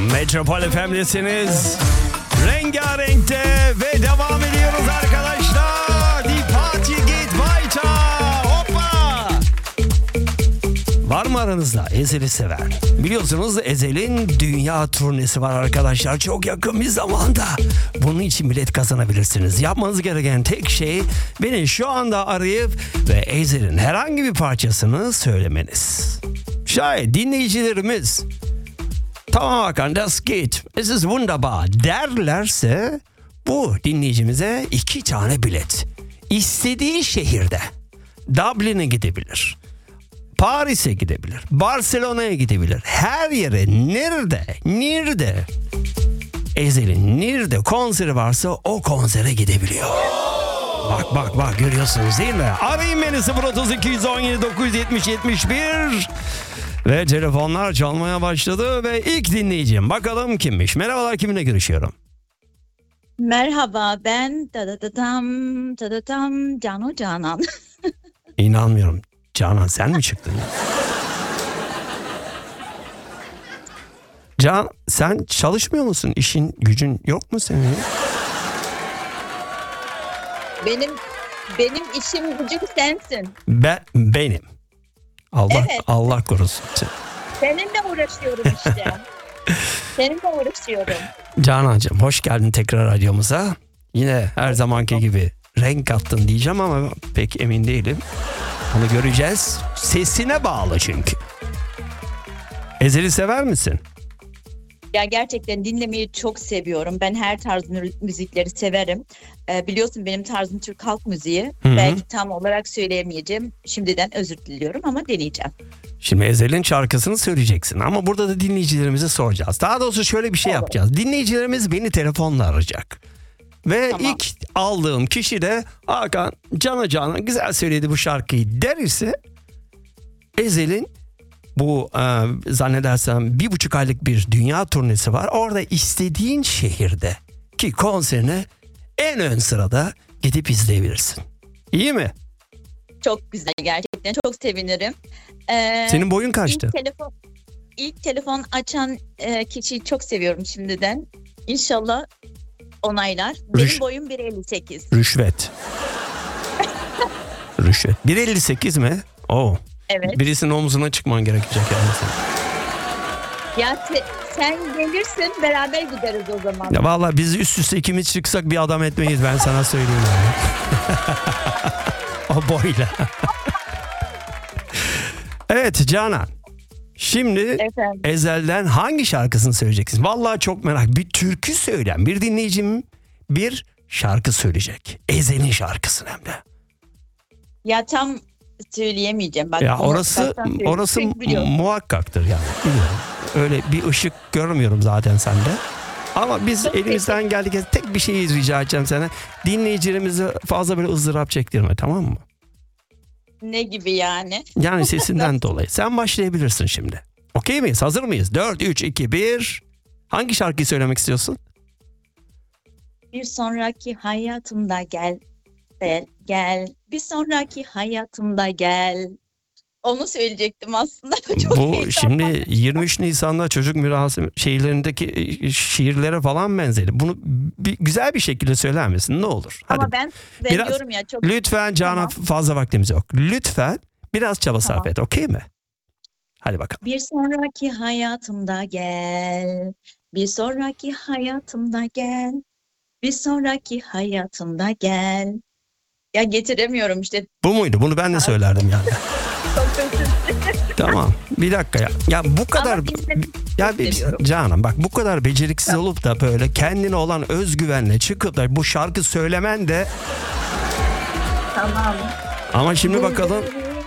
Metropol FM'desiniz. Rengarenk'te ve devam ediyoruz arkadaşlar. Die Party geht weiter. Hoppa! Var mı aranızda Ezel'i seven? Biliyorsunuz Ezel'in dünya turnesi var arkadaşlar. Çok yakın bir zamanda. Bunun için bilet kazanabilirsiniz. Yapmanız gereken tek şey beni şu anda arayıp ve Ezel'in herhangi bir parçasını söylemeniz. Şayet dinleyicilerimiz tamam Hakan, das geht, es ist wunderbar derlerse bu dinleyicimize 2 tane bilet. İstediği şehirde Dublin'e gidebilir, Paris'e gidebilir, Barcelona'ya gidebilir. Her yere nerede Ezel'in nerede konseri varsa o konsere gidebiliyor. Bak görüyorsunuz değil mi? Arayın beni 032 117 970 71 ve telefonlar çalmaya başladı ve ilk dinleyicim bakalım kimmiş? Merhabalar, kiminle görüşüyorum? Merhaba, ben Canan. İnanmıyorum. Canan, sen mi çıktın? Can, sen çalışmıyor musun? İşin gücün yok mu senin? Benim işim gücüm sensin. Benim. Evet. Allah korusun. Seninle uğraşıyorum işte. Seninle uğraşıyorum. Canancığım, hoş geldin tekrar radyomuza. Yine her zamanki gibi renk kattın diyeceğim ama pek emin değilim. Onu göreceğiz. Sesine bağlı çünkü. Ezel'i sever misin? Ya gerçekten dinlemeyi çok seviyorum. Ben her tarz müzikleri severim. Biliyorsun benim tarzım Türk halk müziği. Hı-hı. Belki tam olarak söyleyemeyeceğim. Şimdiden özür diliyorum ama deneyeceğim. Şimdi Ezel'in şarkısını söyleyeceksin ama burada da dinleyicilerimize soracağız. Daha doğrusu şöyle bir şey yapacağız. Dinleyicilerimiz beni telefonla arayacak. Ve ilk aldığım kişi de Hakan, Cana güzel söyledi bu şarkıyı derse Ezel'in bu zannedersem 1,5 aylık bir dünya turnesi var. Orada istediğin şehirde ki konserine en ön sırada gidip izleyebilirsin. İyi mi? Çok güzel, gerçekten çok sevinirim. Senin boyun kaçtı? İlk telefon açan kişiyi çok seviyorum şimdiden. İnşallah onaylar. Benim boyum 1.58. Rüşvet. 1.58 mi? Oo. Evet. Birisinin omzuna çıkman gerekecek yani. Ya sen gelirsin, beraber gideriz o zaman. Ya vallahi biz üst üste ikimiz çıksak bir adam etmeyiz, ben sana söyleyeyim yani. O boyla. Evet Canan. Şimdi Ezel'den hangi şarkısını söyleyeceksin? Vallahi çok merak. Bir türkü söyleyen bir dinleyicim bir şarkı söyleyecek. Ezel'in şarkısını hem de. Ya tam söyleyemeyeceğim. Bak, ya orası muhakkaktır yani. Biliyorum. Öyle bir ışık görmüyorum zaten sende. Ama biz çok elimizden geldiği tek bir şey rica edeceğim sana. Dinleyicilerimizi fazla böyle ızdırap çektirme, tamam mı? Ne gibi yani? Yani sesinden dolayı. Sen başlayabilirsin şimdi. Okey miyiz? Hazır mıyız? 4, 3, 2, 1. Hangi şarkıyı söylemek istiyorsun? Bir sonraki hayatımda gel. Gel. Bir sonraki hayatımda gel. Onu söyleyecektim aslında. Çok bu şimdi 23 Nisan'da çocuk mirası şeylerindeki şiirlere falan benzeri. Bunu güzel bir şekilde söyler misin? Ne olur? Ama hadi. Ben diyorum ya çok. Lütfen Canan, fazla vaktimiz yok. Lütfen biraz çaba sarf et. Okey mi? Hadi bakalım. Bir sonraki hayatımda gel. Bir sonraki hayatımda gel. Bir sonraki hayatımda gel. Ya getiremiyorum işte. Bu muydu? Bunu ben de söylerdim yani. Tamam. Bir dakika ya. Ya bu kadar Canan bak, bu kadar beceriksiz olup da böyle kendine olan özgüvenle çıkıp da bu şarkı söylemen de tamam. Ama şimdi bakalım.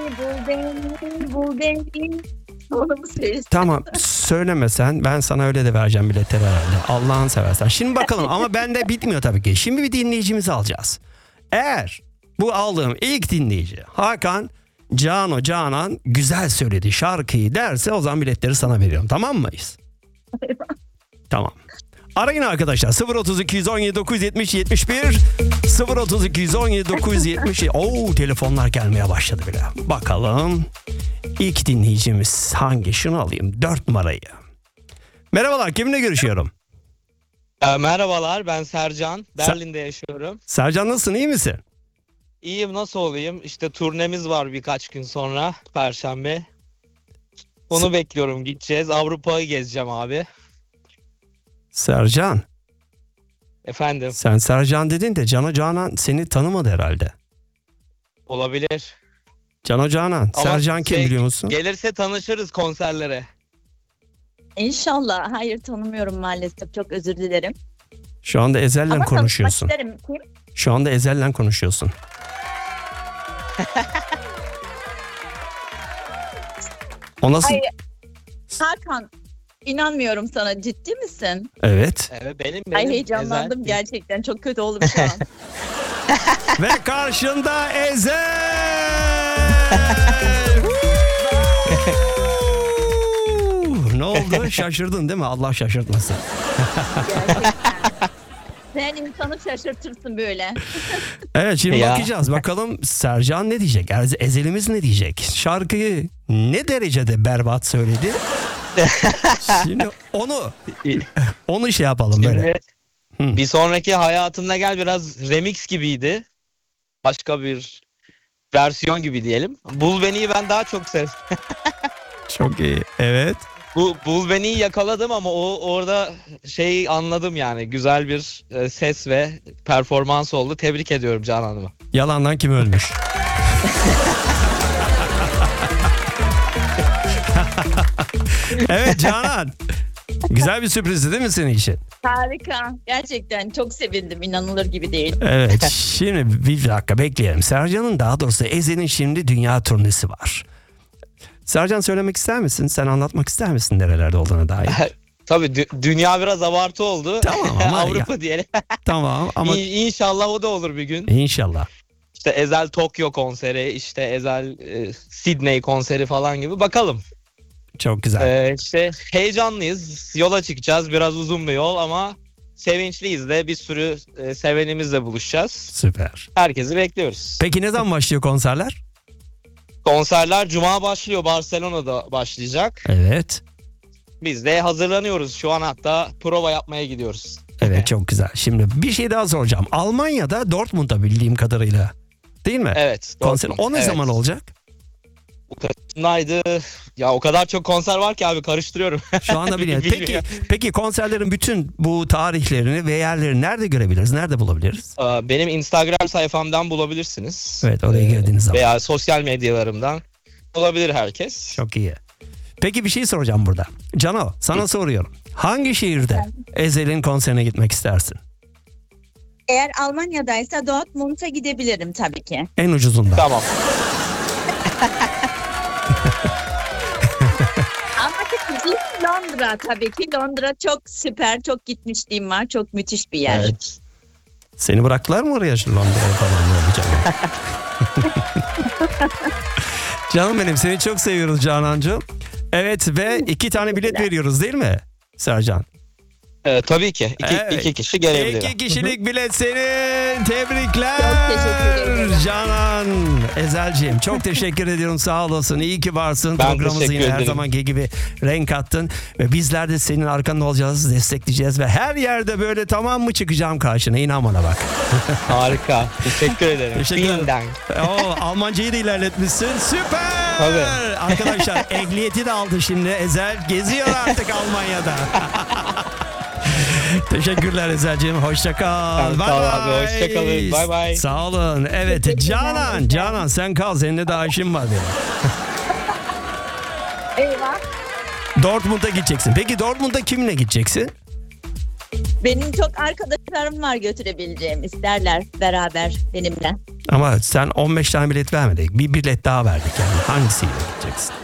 Bu beni. Onu mu söyleyeyim? Tamam, söylemesen ben sana öyle de vereceğim biletleri herhalde. Allah'ını seversen. Şimdi bakalım ama bende bitmiyor tabii ki. Şimdi bir dinleyicimizi alacağız. Eğer bu aldığım ilk dinleyici Hakan, Canan güzel söyledi şarkıyı derse o zaman biletleri sana veriyorum. Tamam mıyız? Tamam. Arayın arkadaşlar 032 117 970 71 032 117 970. Telefonlar gelmeye başladı bile. Bakalım ilk dinleyicimiz hangi? Şunu alayım, 4 numarayı. Merhabalar, kiminle görüşüyorum? Merhabalar, ben Sercan. Berlin'de yaşıyorum. Sercan, nasılsın, iyi misin? İyiyim, nasıl olayım? İşte turnemiz var birkaç gün sonra, Perşembe. Onu bekliyorum, gideceğiz. Avrupa'yı gezeceğim abi. Sercan, Efendim, sen Sercan dedin de Cano Canan seni tanımadı herhalde. olabilir. Cano Canan, Ama Sercan kim biliyor musun? Gelirse tanışırız konserlere. İnşallah. Hayır, tanımıyorum maalesef. Çok özür dilerim. Şu anda Ezel'le Ama konuşuyorsun. tanışmak isterim. Kim? Şu anda Ezel'le konuşuyorsun. O nasıl? Ay, Hakan, inanmıyorum sana. Ciddi misin? Evet. Evet, benim Ay, heyecanlandım Ezel. gerçekten. Çok kötü oldum şu an. Ve karşında Ezel. Ne oldu? Şaşırdın değil mi? Allah şaşırtmasın. Gerçekten. Sen insanı şaşırtırsın böyle. Evet, şimdi Ya. bakacağız. Bakalım Sercan ne diyecek? Ezelimiz ne diyecek? Şarkıyı ne derecede berbat söyledi? Şimdi onu şey yapalım böyle. Şimdi, bir sonraki Hayatımda Gel biraz remix gibiydi. Başka bir versiyon gibi diyelim. Bul Beni'yi ben daha çok sevdim. Çok iyi. Evet. Bul Beni'yi yakaladım ama orada anladım yani. Güzel bir ses ve performans oldu. Tebrik ediyorum Canan Hanım'ı. Yalandan kim ölmüş? Evet Canan. Güzel bir sürprizdi değil mi senin için? Harika. Gerçekten çok sevindim. İnanılır gibi değil. Evet. Şimdi bir dakika bekleyelim. Sercan'ın, daha doğrusu Ezel'in şimdi dünya turnesi var. Sercan, söylemek ister misin? Sen anlatmak ister misin nerelerde olduğuna dair? Tabii dünya biraz abartı oldu. Tamam ama Avrupa diyelim. Tamam ama İnşallah o da olur bir gün. İnşallah. İşte Ezel Tokyo konseri, işte Ezel Sydney konseri falan gibi. Bakalım. Çok güzel. İşte heyecanlıyız. Yola çıkacağız. Biraz uzun bir yol ama sevinçliyiz de, bir sürü sevenimizle buluşacağız. Süper. Herkesi bekliyoruz. Peki ne zaman başlıyor konserler? Konserler Cuma başlıyor. Barcelona'da başlayacak. Evet. Biz de hazırlanıyoruz. Şu an hatta prova yapmaya gidiyoruz. Evet, çok güzel. Şimdi bir şey daha soracağım. Almanya'da Dortmund'da bildiğim kadarıyla. Değil mi? Evet. Konser. Dortmund. O ne Evet. zaman olacak? Bu kaçındaydı? Ya o kadar çok konser var ki abi, karıştırıyorum. Şu anda biliyorum. Bilmiyorum. Peki konserlerin bütün bu tarihlerini ve yerlerini nerede görebiliriz? Nerede bulabiliriz? Benim Instagram sayfamdan bulabilirsiniz. Evet, oraya girdiğiniz zaman. Veya sosyal medyalarımdan bulabilir herkes. Çok iyi. Peki bir şey soracağım burada. Cano, sana soruyorum. Hangi şehirde Ezel'in konserine gitmek istersin? Eğer Almanya'daysa Dortmund'a gidebilirim tabii ki. En ucuzunda. Tamam. Ama değil Londra tabii ki. Londra çok süper. Çok gitmişliğim var. Çok müthiş bir yer. Evet. Seni bıraktılar mı oraya, Londra'ya falan böyle Cano? Canım benim, seni çok seviyoruz Canancığım. Evet, ve 2 tane bilet veriyoruz değil mi Sercan? Tabii ki. İki kişi gelebilir. 2 kişilik bilet senin. Tebrikler. Çok teşekkür ederim. Canan, Ezel'ciğim çok teşekkür ediyorum. Sağ olasın. İyi ki varsın. Ben Programımıza teşekkür yine her ederim. zamanki gibi renk kattın. Ve bizler de senin arkanda olacağız. Destekleyeceğiz. Ve her yerde böyle tamam mı çıkacağım karşına. İnan bana bak. Harika. Teşekkür ederim. Teşekkür ederim. Vielen Dank. Almancayı da ilerletmişsin. Süper. Tabii. Arkadaşlar ehliyeti de aldı şimdi. Ezel geziyor artık Almanya'da. Teşekkürler Ezel'ciğim. Hoşça kal. Tamam, Bye sağ ol abi, bye. hoşça kalın. Bye bye. Sağ olun. Evet Teşekkürler. Canan sen kal. Seninle daha işim var benim. Eyvah. Dortmund'a gideceksin. Peki Dortmund'a kiminle gideceksin? Benim çok arkadaşlarım var götürebileceğim. İsterler beraber benimle. Ama sen 15 tane bilet vermedik. Bir bilet daha verdik yani. Hangisiyle gideceksin?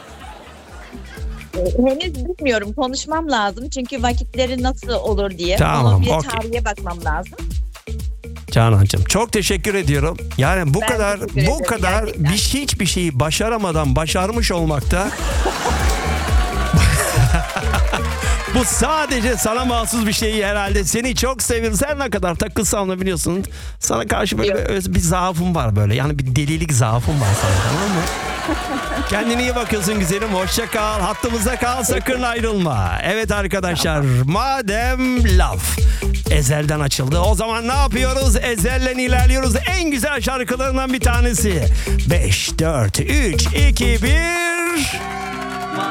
Henüz bilmiyorum. Konuşmam lazım. Çünkü vakitleri nasıl olur diye. Tamam, Onun bir okey. tarihe bakmam lazım. Canancığım çok teşekkür ediyorum. Yani bu Ben kadar teşekkür ederim gerçekten. hiçbir şeyi başaramadan başarmış olmakta bu Bu sadece sana mahsus bir şey herhalde. Seni çok seviyorum. Sen ne kadar takılsam da biliyorsun. Sana karşı böyle bir zaafım var böyle. Yani bir delilik zaafım var sana, tamam mı? Kendine iyi bakıyorsun güzelim. Hoşça kal. Hattımızda kal. Sakın ayrılma. Evet arkadaşlar. Madem laf Ezel'den açıldı, o zaman ne yapıyoruz? Ezel'le ilerliyoruz. En güzel şarkılarından bir tanesi. 5, 4, 3, 2, 1...